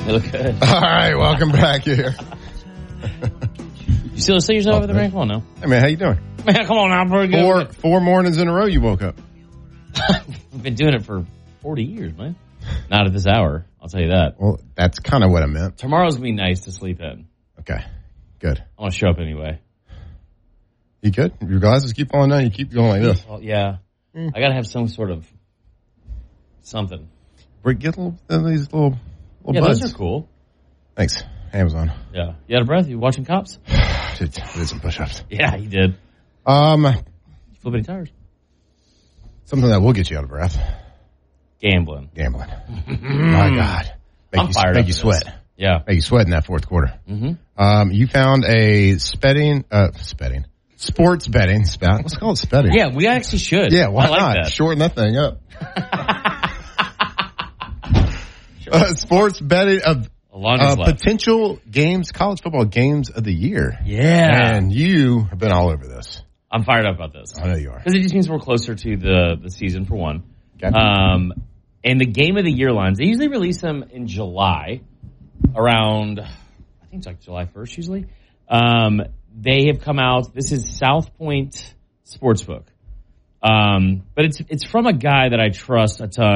You look good. All right, welcome back here. You still see yourself over the man? Come on now. Hey, man, how you doing? Man, come on now. Pretty good. Four mornings in a row you woke up. We've been doing it for 40 years, man. Not at this hour. I'll tell you that. Well, that's kind of what I meant. Tomorrow's going to be nice to sleep in. Okay, good. I want to show up anyway. You good? Your glasses keep falling down. You keep going like this. Well, yeah. I got to have some sort of something. Get these little Yeah, buds. those are cool. Thanks, Amazon. Yeah. You out of breath? You watching Cops? Did some push-ups. Yeah, he did. Flipping tires. Something that will get you out of breath. Gambling. My God. I'm fired up. Make you sweat. Yeah. Make you sweat in that fourth quarter. Mm-hmm. You found a sports betting spout. Let's call it spetting. Yeah, we actually should. Yeah, why I like not? That. Shorten that thing up. Sports betting of potential games, college football games of the year. Yeah. And you have been all over this. I'm fired up about this. I know you are. Because it just means we're closer to the season, for one. Okay. And the game of the year lines, they usually release them in July, around, I think it's like July 1st usually. They have come out. This is South Point Sportsbook. But it's from a guy that I trust a ton.